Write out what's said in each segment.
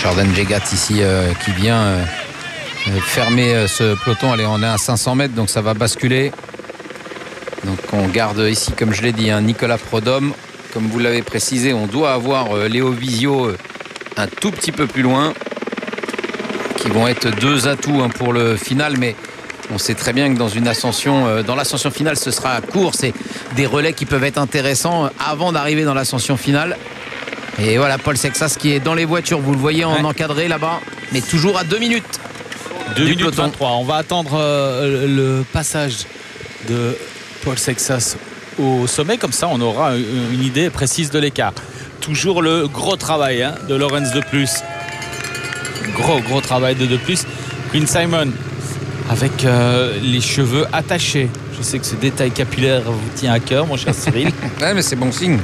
Jordan Jegat ici qui vient fermer ce peloton. Allez, on est à 500 mètres, donc ça va basculer. Donc on garde ici, comme je l'ai dit, Nicolas Prodhomme. Comme vous l'avez précisé, on doit avoir Léo Visio un tout petit peu plus loin, qui vont être deux atouts pour le final, mais on sait très bien que dans une ascension, dans l'ascension finale, ce sera court. C'est des relais qui peuvent être intéressants avant d'arriver dans l'ascension finale. Et voilà, Paul Sexas qui est dans les voitures, vous le voyez en encadré là-bas, mais toujours à 2 minutes. 2 minutes 23. On va attendre le passage de Paul Sexas au sommet, comme ça on aura une idée précise de l'écart. Toujours le gros travail de Laurens De Plus. Gros travail de Plus. Quinn Simon avec les cheveux attachés. Je sais que ce détail capillaire vous tient à cœur, mon cher Cyril. Ouais, mais c'est bon signe.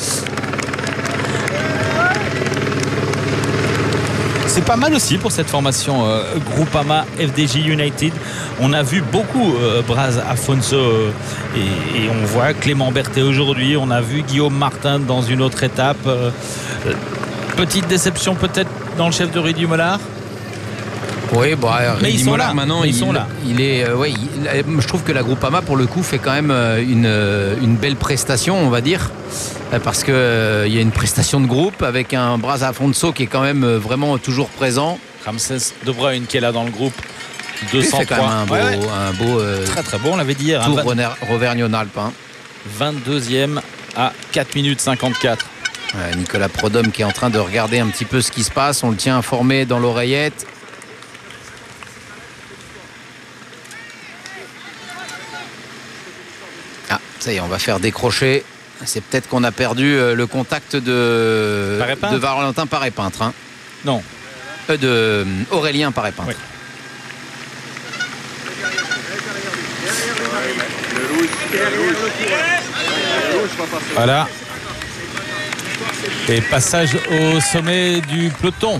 C'est pas mal aussi pour cette formation Groupama FDJ United. On a vu beaucoup Braz Afonso et on voit Clément Berthet aujourd'hui. On a vu Guillaume Martin dans une autre étape. Petite déception peut-être dans le chef de Rudy Mollard. Oui, mais ils sont là. Maintenant, ils sont là. Je trouve que la Groupama pour le coup fait quand même une belle prestation, on va dire, parce que il y a une prestation de groupe avec un Braz Afonso qui est quand même vraiment toujours présent. Ramsès De Bruyne qui est là dans le groupe. 203. Il fait quand même un beau très beau, on l'avait dit hier. Tour Auvergne-Rhône-Alpes. 22e à 4 minutes 54. Nicolas Prodhomme qui est en train de regarder un petit peu ce qui se passe. On le tient informé dans l'oreillette. Ça y est, on va faire décrocher. C'est peut-être qu'on a perdu le contact de Valentin Paré-Peintre. Non. De Aurélien Paré-Peintre. Oui. Voilà. Et passage au sommet du peloton.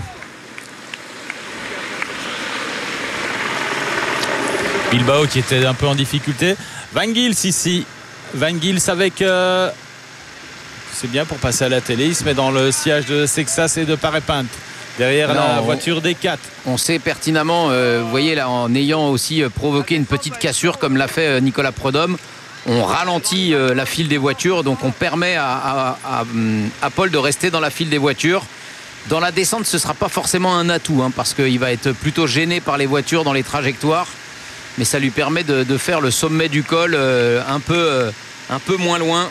Bilbao qui était un peu en difficulté. Van Gils ici. Van Gils avec c'est bien pour passer à la télé, il se met dans le sillage de Sexas et de Paré-Peintre derrière la voiture des 4. On sait pertinemment, vous voyez là, en ayant aussi provoqué une petite cassure comme l'a fait Nicolas Prodhomme, on ralentit la file des voitures, donc on permet à Paul de rester dans la file des voitures. Dans la descente, ce ne sera pas forcément un atout, parce qu'il va être plutôt gêné par les voitures dans les trajectoires. Mais ça lui permet de faire le sommet du col un peu moins loin.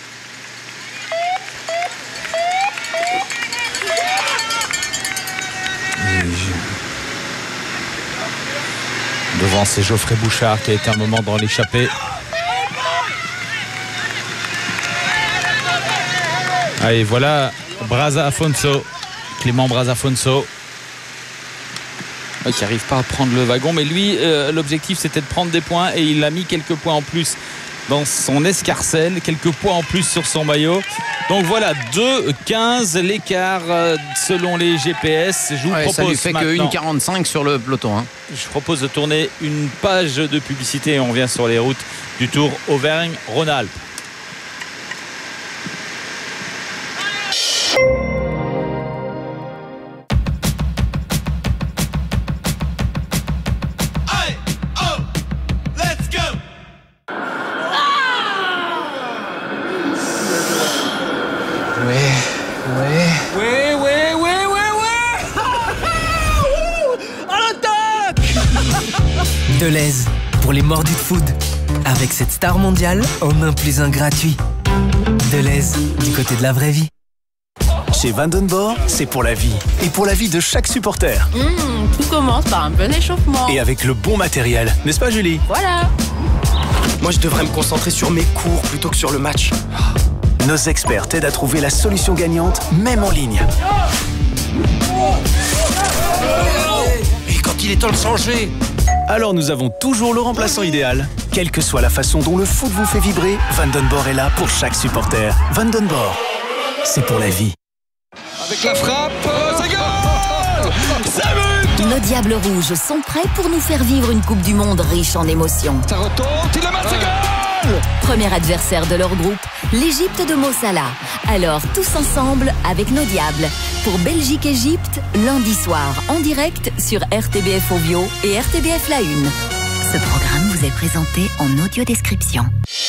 Devant, c'est Geoffrey Bouchard qui a été un moment dans l'échappée. Allez, voilà Braz Afonso, Clément Braz Afonso. Qui n'arrive pas à prendre le wagon, mais lui l'objectif c'était de prendre des points et il a mis quelques points en plus dans son escarcelle, quelques points en plus sur son maillot. Donc voilà, 2-15 l'écart selon les GPS. Je vous propose ça lui fait que 1,45 sur le peloton. Je propose de tourner une page de publicité et on revient sur les routes du Tour Auvergne-Rhône-Alpes. Deleuze pour les mordus de food. Avec cette star mondiale, en 1+1 gratuit. Deleuze, du côté de la vraie vie. Chez Vandenborg, c'est pour la vie. Et pour la vie de chaque supporter. Tout commence par un bon échauffement. Et avec le bon matériel, n'est-ce pas Julie? Voilà. Moi je devrais me concentrer sur mes cours plutôt que sur le match. Nos experts t'aident à trouver la solution gagnante, même en ligne. Et quand il est temps de changer? Alors nous avons toujours le remplaçant idéal. Quelle que soit la façon dont le foot vous fait vibrer, Vandenborg est là pour chaque supporter. Vandenborg, c'est pour la vie. Avec la frappe, c'est goal! C'est but! Nos Diables Rouges sont prêts pour nous faire vivre une Coupe du Monde riche en émotions. Ça retourne, il le met, c'est goal! Premier adversaire de leur groupe, l'Égypte de Mo Salah. Alors, tous ensemble, avec nos Diables, pour Belgique-Égypte, lundi soir, en direct sur RTBF Ovio et RTBF La Une. Ce programme vous est présenté en audio-description.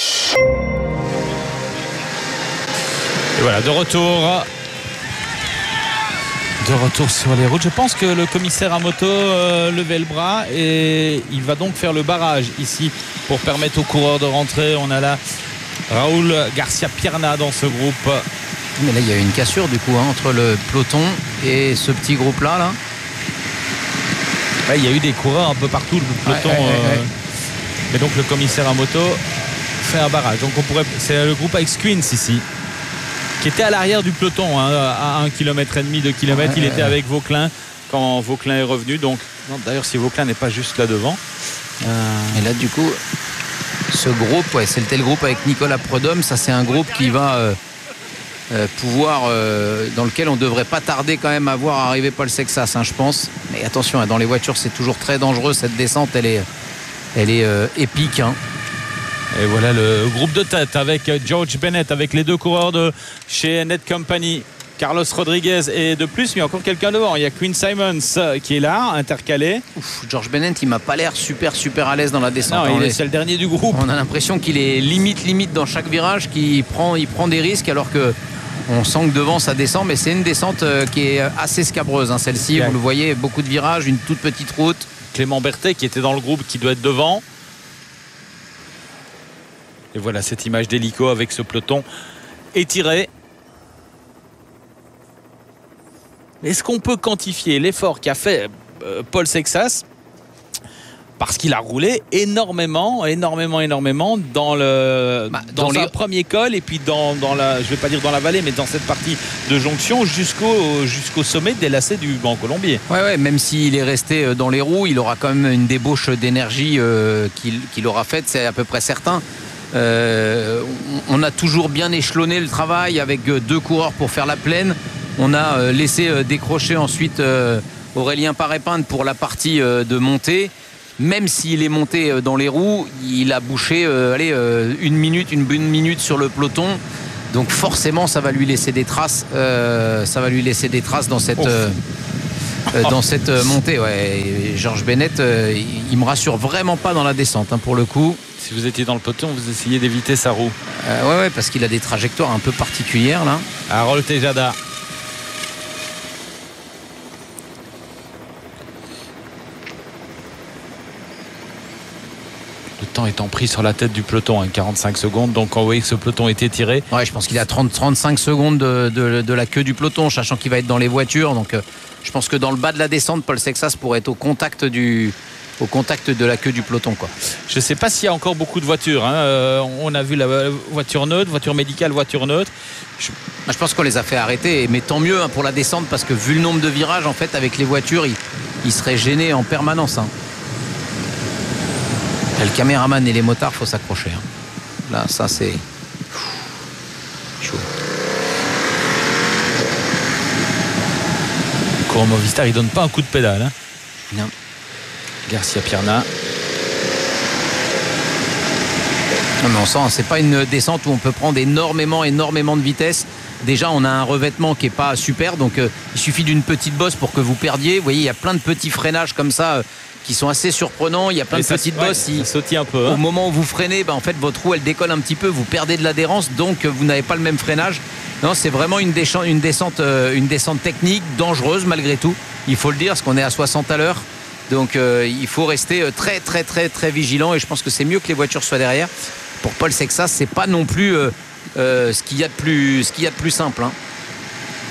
Et voilà, de retour sur les routes. Je pense que le commissaire à moto levait le bras et il va donc faire le barrage ici pour permettre aux coureurs de rentrer. On a là Raúl Garcia Pierna dans ce groupe. Mais là il y a eu une cassure du coup entre le peloton et ce petit groupe là. Ouais, il y a eu des coureurs un peu partout, le peloton. Ouais. Mais donc le commissaire à moto fait un barrage. Donc c'est le groupe avec Queens ici, qui était à l'arrière du peloton, à 1,5 km, 2 km. Il était avec Vauclin quand Vauclin est revenu. Donc, d'ailleurs, si Vauclin n'est pas juste là devant. Et là, du coup, ce groupe, c'était le groupe avec Nicolas Prudhomme. Ça, c'est un groupe qui va pouvoir, dans lequel on ne devrait pas tarder quand même à voir arriver Paul Sexas, je pense. Mais attention, dans les voitures, c'est toujours très dangereux. Cette descente, elle est épique. Et voilà le groupe de tête avec George Bennett, avec les deux coureurs de chez Net Company, Carlos Rodriguez et de plus, mais encore quelqu'un devant. Il y a Quinn Simons qui est là, intercalé. George Bennett, il m'a pas l'air super à l'aise dans la descente. Non, c'est le dernier du groupe. On a l'impression qu'il est limite dans chaque virage, il prend des risques alors que on sent que devant ça descend, mais c'est une descente qui est assez scabreuse. Celle-ci, vous le voyez, beaucoup de virages, une toute petite route. Clément Berthet qui était dans le groupe, qui doit être devant. Et voilà cette image d'hélico avec ce peloton étiré. Est-ce qu'on peut quantifier l'effort qu'a fait Paul Sexas? Parce qu'il a roulé énormément dans le premier col et puis dans la, je vais pas dire dans la vallée, mais dans cette partie de jonction jusqu'au sommet des lacets du Grand Colombier. Ouais, même s'il est resté dans les roues, il aura quand même une débauche d'énergie qu'il aura faite, c'est à peu près certain. On a toujours bien échelonné le travail avec deux coureurs pour faire la plaine. On a laissé décrocher ensuite Aurélien Paré-Pinte pour la partie de montée. Même s'il est monté dans les roues, il a bouché une minute sur le peloton. Donc forcément, ça va lui laisser des traces. Dans cette montée. Ouais. Et George Bennett, il me rassure vraiment pas dans la descente, pour le coup. Si vous étiez dans le peloton, vous essayez d'éviter sa roue. Ouais, parce qu'il a des trajectoires un peu particulières là. Harold Tejada. Le temps étant pris sur la tête du peloton, 45 secondes. Donc on voit que ce peloton était tiré. Ouais, je pense qu'il a 35 secondes de la queue du peloton, sachant qu'il va être dans les voitures. Donc je pense que dans le bas de la descente, Paul Sexas pourrait être au contact de la queue du peloton, quoi. Je ne sais pas s'il y a encore beaucoup de voitures. On a vu la voiture neutre, voiture médicale, voiture neutre. Je pense qu'on les a fait arrêter, mais tant mieux pour la descente, parce que vu le nombre de virages, en fait, avec les voitures, ils seraient gênés en permanence. Et le caméraman et les motards, faut s'accrocher. Là, ça c'est chaud. Courant Movistar, il donne pas un coup de pédale. Non. Garcia Pierna. Non, mais on sent, c'est pas une descente où on peut prendre énormément de vitesse. Déjà, on a un revêtement qui est pas super, donc il suffit d'une petite bosse pour que vous perdiez. Vous voyez, il y a plein de petits freinages comme ça qui sont assez surprenants. Il y a plein de petites bosses. Ça sautille un peu. Au moment où vous freinez, en fait, votre roue elle décolle un petit peu, vous perdez de l'adhérence, donc vous n'avez pas le même freinage. Non, c'est vraiment une descente technique, dangereuse malgré tout. Il faut le dire, parce qu'on est à 60 à l'heure. Donc il faut rester très vigilant, et je pense que c'est mieux que les voitures soient derrière. Pour Paul Sexas, c'est pas non plus ce qu'il y a de plus simple.